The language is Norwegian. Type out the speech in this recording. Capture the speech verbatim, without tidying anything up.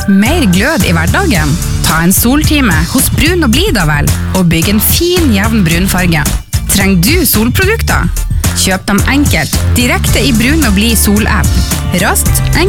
Mer glød i hverdagen? Ta en soltime hos Brun og Blid da vel, og bygg en fin, jevn brunfarge. Trenger du solprodukter? Kjøp dem enkelt, direkte i Brun og Blid sol-app. Raskt, enkelt.